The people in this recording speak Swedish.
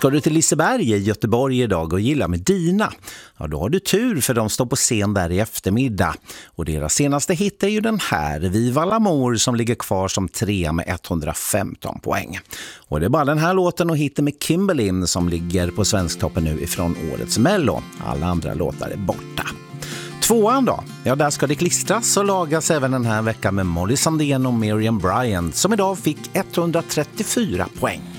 Ska du till Liseberg i Göteborg idag och gilla med Dina? Ja, då har du tur för de står på scen där i eftermiddag. Och deras senaste hit är ju den här, Viva l'Amour, som ligger kvar som 3 med 115 poäng. Och det är bara den här låten och hitten med Kimberlin som ligger på Svensktoppen nu ifrån årets Mello. Alla andra låtar är borta. Tvåan då? Ja, där ska det klistras och lagas även den här veckan med Molly Sandén och Miriam Bryant som idag fick 134 poäng.